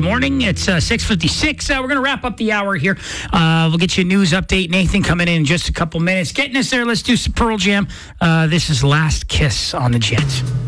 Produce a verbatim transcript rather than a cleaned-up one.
morning. It's uh, six fifty-six. Uh, we're going to wrap up the hour here. Uh, we'll get you a news update. Nathan coming in in just a couple minutes. Getting us there. Let's do some Pearl Jam. Uh, this is Last Kiss on the Jets.